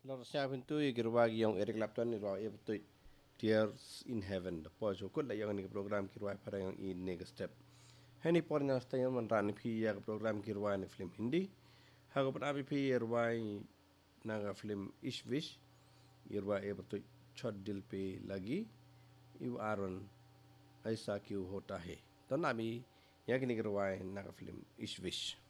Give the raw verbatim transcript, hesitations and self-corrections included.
Lor siya pintu girwagi yung Eric Clapton ni Roy Epto Tears in Heaven. Po so kul la yung ni program kirwai para yung in nega step. Hani por nga sta yung man ran pi ya program kirwai ni film Hindi. Hago pa abi pi irwai naga film Ishvish. Irwai Epto chod dil pe lagi. Iu aron ऐसा क्यों होता है तो नामी यज्ञ निर्वाह नागा फिल्म इश्विश